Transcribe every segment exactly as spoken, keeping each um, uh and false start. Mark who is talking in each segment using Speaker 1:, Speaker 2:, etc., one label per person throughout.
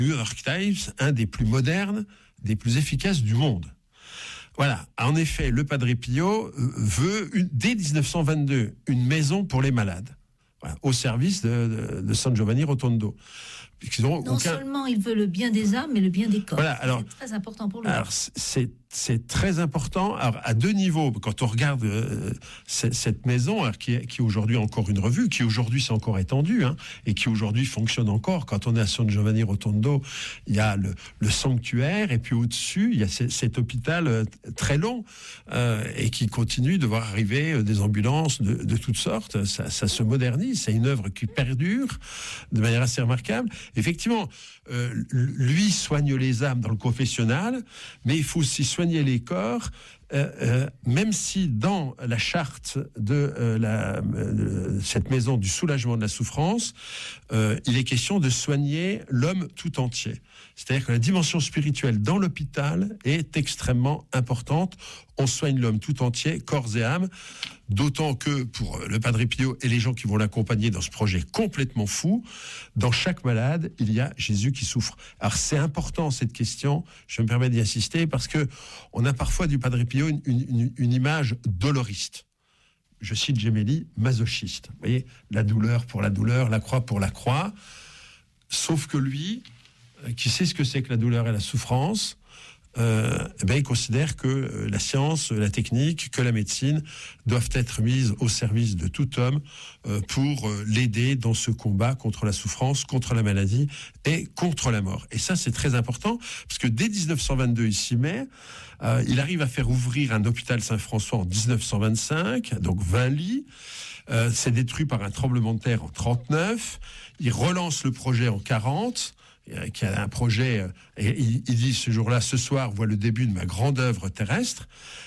Speaker 1: New York Times, un des plus modernes, des plus efficaces du monde. Voilà. En effet, le Padre Pio veut, une, dès dix-neuf cent vingt-deux, une maison pour les malades, voilà, au service de, de, de San Giovanni Rotondo.
Speaker 2: Non aucun... seulement il veut le bien des âmes, mais le bien des corps.
Speaker 1: Voilà, alors,
Speaker 2: c'est très important pour lui.
Speaker 1: Alors, c'est, c'est très important. Alors, à deux niveaux. Quand on regarde euh, c- cette maison, alors, qui, est, qui est aujourd'hui encore une revue, qui aujourd'hui s'est encore étendue, hein, et qui aujourd'hui fonctionne encore. Quand on est à San Giovanni Rotondo, il y a le, le sanctuaire, et puis au-dessus, il y a c- cet hôpital euh, très long, euh, et qui continue de voir arriver euh, des ambulances de, de toutes sortes. Ça, ça se modernise. C'est une œuvre qui perdure de manière assez remarquable. Effectivement, euh, lui soigne les âmes dans le confessionnal, mais il faut aussi soigner les corps, euh, euh, même si dans la charte de euh, la, euh, cette maison du soulagement de la souffrance, euh, il est question de soigner l'homme tout entier. C'est-à-dire que la dimension spirituelle dans l'hôpital est extrêmement importante. On soigne l'homme tout entier, corps et âme, d'autant que pour le Padre Pio et les gens qui vont l'accompagner dans ce projet complètement fou, dans chaque malade, il y a Jésus qui souffre. Alors c'est important cette question, je me permets d'y insister, parce que on a parfois du Padre Pio une, une, une image doloriste. Je cite Gemelli, masochiste. Vous voyez, la douleur pour la douleur, la croix pour la croix. Sauf que lui, qui sait ce que c'est que la douleur et la souffrance, euh, eh ben, il considère que la science, la technique, que la médecine doivent être mises au service de tout homme euh, pour euh, l'aider dans ce combat contre la souffrance, contre la maladie et contre la mort. Et ça, c'est très important, parce que dès dix-neuf cent vingt-deux, il s'y met. Euh, il arrive à faire ouvrir un hôpital Saint-François en dix-neuf cent vingt-cinq, donc vingt lits. Euh, c'est détruit par un tremblement de terre en trente-neuf. Il relance le projet en quarante, qui a un projet, et il, il dit ce jour-là, ce soir, voit le début de ma grande œuvre terrestre,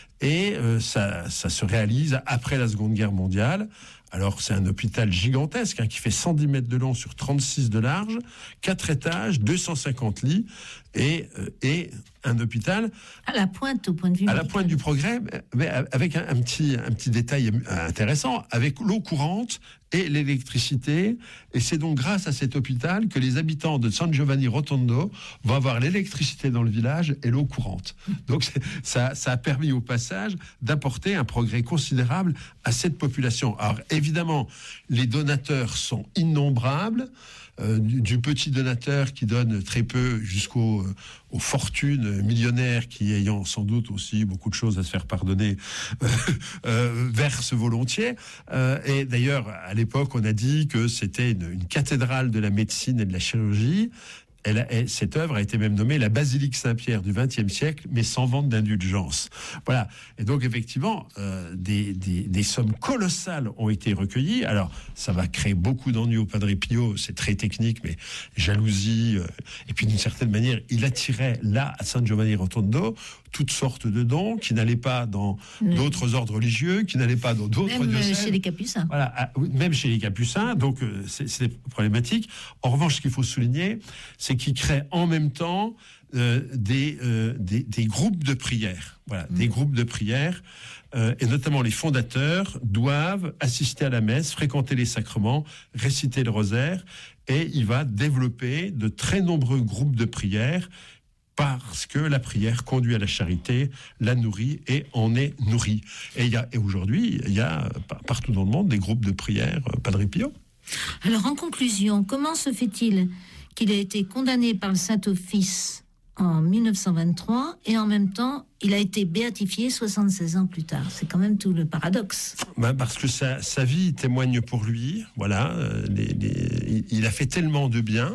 Speaker 1: et euh, ça, ça se réalise après la Seconde Guerre mondiale. Alors c'est un hôpital gigantesque, hein, qui fait cent dix mètres de long sur trente-six de large, quatre étages, deux cent cinquante lits, et, euh, et un hôpital
Speaker 2: à la pointe au point de vue
Speaker 1: à
Speaker 2: médical.
Speaker 1: la pointe du progrès, mais avec un, un petit un petit détail intéressant, avec l'eau courante et l'électricité. Et c'est donc grâce à cet hôpital que les habitants de San Giovanni Rotondo vont avoir l'électricité dans le village et l'eau courante. Donc ça ça a permis au passage d'apporter un progrès considérable à cette population. Alors évidemment, les donateurs sont innombrables. Euh, du, du petit donateur qui donne très peu jusqu'aux euh, aux fortunes millionnaires qui, ayant sans doute aussi beaucoup de choses à se faire pardonner, euh, euh, versent volontiers. Euh, et d'ailleurs, à l'époque, on a dit que c'était une, une cathédrale de la médecine et de la chirurgie. Elle a, elle, cette œuvre a été même nommée la basilique Saint-Pierre du vingtième siècle, mais sans vente d'indulgence. Voilà. Et donc, effectivement, euh, des, des, des sommes colossales ont été recueillies. Alors, ça va créer beaucoup d'ennuis au Padre Pio. C'est très technique, mais jalousie. Euh, et puis, d'une certaine manière, il attirait là, à San Giovanni Rotondo, toutes sortes de dons qui n'allaient pas dans mmh. d'autres ordres religieux, qui n'allaient pas dans d'autres
Speaker 2: même
Speaker 1: diocèses.
Speaker 2: Même chez les Capucins.
Speaker 1: Voilà, même chez les Capucins. Donc, euh, c'est, c'est problématique. En revanche, ce qu'il faut souligner, c'est qui crée en même temps euh, des, euh, des, des groupes de prière. Voilà, mmh. des groupes de prière. Euh, et notamment les fondateurs doivent assister à la messe, fréquenter les sacrements, réciter le rosaire. Et il va développer de très nombreux groupes de prière parce que la prière conduit à la charité, la nourrit et en est nourrie. Et, il y a, et aujourd'hui, il y a partout dans le monde des groupes de prière Padre Pio.
Speaker 2: Alors en conclusion, comment se fait-il qu'il a été condamné par le Saint-Office en dix-neuf cent vingt-trois et en même temps, il a été béatifié soixante-seize ans plus tard? C'est quand même tout le paradoxe.
Speaker 1: Ben parce que sa, sa vie témoigne pour lui. Voilà, les, les, il a fait tellement de bien.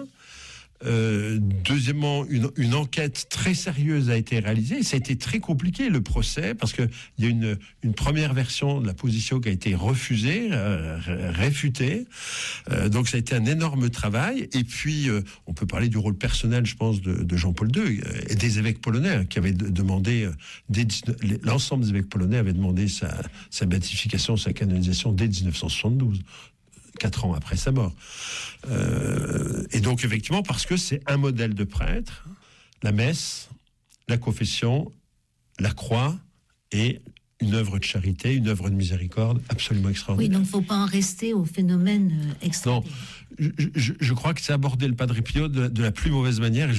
Speaker 1: Euh, deuxièmement, une, une enquête très sérieuse a été réalisée. Ça a été très compliqué, le procès, parce que il y a une, une première version de la position qui a été refusée, euh, réfutée. Euh, donc ça a été un énorme travail. Et puis, euh, on peut parler du rôle personnel, je pense, de, de Jean-Paul deux et des évêques polonais, hein, qui avaient de, demandé, euh, dès, l'ensemble des évêques polonais avaient demandé sa, sa béatification, sa canonisation dès dix-neuf cent soixante-douze. Quatre ans après sa mort. Euh, et donc, effectivement, parce que c'est un modèle de prêtre, la messe, la confession, la croix et une œuvre de charité, une œuvre de miséricorde absolument extraordinaire.
Speaker 2: Oui, donc il ne faut pas en rester au phénomène extra.
Speaker 1: Non, je, je, je crois que c'est aborder le Padre Pio de, de la plus mauvaise manière.